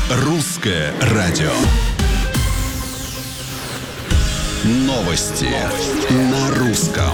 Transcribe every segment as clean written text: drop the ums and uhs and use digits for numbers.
Русское радио. Новости на русском.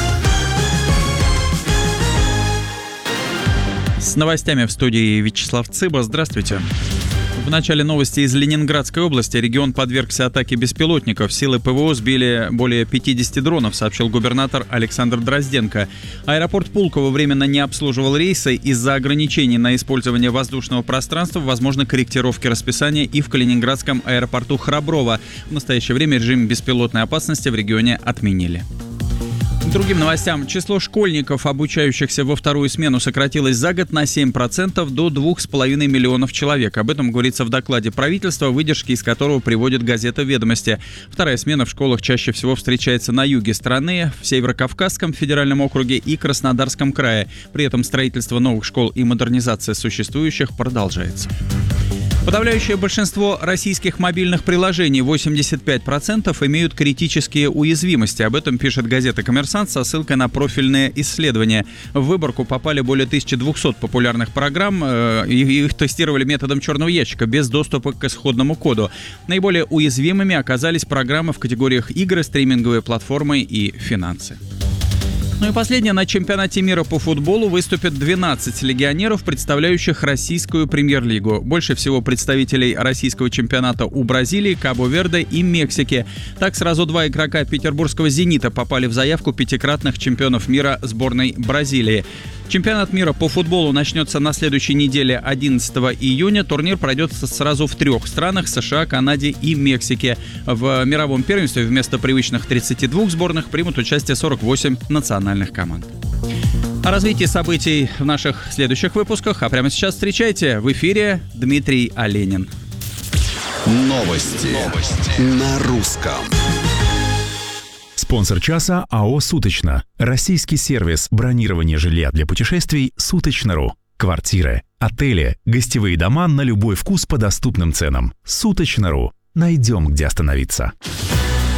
С новостями в студии Вячеслав Цыба. Здравствуйте. В начале новости из Ленинградской области. Регион подвергся атаке беспилотников. Силы ПВО сбили более 50 дронов, сообщил губернатор Александр Дрозденко. Аэропорт Пулково временно не обслуживал рейсы. Из-за ограничений на использование воздушного пространства возможны корректировки расписания и в Калининградском аэропорту Храброво. В настоящее время режим беспилотной опасности в регионе отменили. К другим новостям. Число школьников, обучающихся во вторую смену, сократилось за год на 7% до 2,5 миллионов человек. Об этом говорится в докладе правительства, выдержки из которого приводит газета «Ведомости». Вторая смена в школах чаще всего встречается на юге страны, в Северо-Кавказском федеральном округе и Краснодарском крае. При этом строительство новых школ и модернизация существующих продолжается. Подавляющее большинство российских мобильных приложений, 85%, имеют критические уязвимости. Об этом пишет газета «Коммерсант» со ссылкой на профильные исследования. В выборку попали более 1200 популярных программ. Их тестировали методом черного ящика, без доступа к исходному коду. Наиболее уязвимыми оказались программы в категориях игры, стриминговые платформы и финансы. Ну и последнее. На чемпионате мира по футболу выступят 12 легионеров, представляющих российскую премьер-лигу. Больше всего представителей российского чемпионата у Бразилии, Кабо-Верде и Мексики. Так, сразу два игрока петербургского «Зенита» попали в заявку пятикратных чемпионов мира сборной Бразилии. Чемпионат мира по футболу начнется на следующей неделе 11 июня. Турнир пройдет сразу в 3 странах – США, Канаде и Мексике. В мировом первенстве вместо привычных 32 сборных примут участие 48 национальных команд. О развитии событий в наших следующих выпусках. А прямо сейчас встречайте в эфире Дмитрий Оленин. Новости на русском. Спонсор часа АО «Суточно». Российский сервис бронирования жилья для путешествий «Суточно.ру». Квартиры, отели, гостевые дома на любой вкус по доступным ценам. «Суточно.ру». Найдем, где остановиться.